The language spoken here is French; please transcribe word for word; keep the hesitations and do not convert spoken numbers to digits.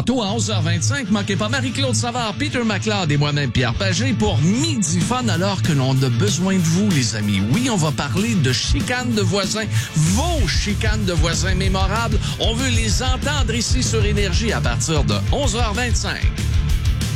Tantôt, à onze heures vingt-cinq, manquez pas Marie-Claude Savard, Peter McLeod et moi-même Pierre Pagé pour Midi Fun, alors que l'on a besoin de vous, les amis. Oui, on va parler de chicanes de voisins, vos chicanes de voisins mémorables. On veut les entendre ici sur Énergie à partir de onze heures vingt-cinq.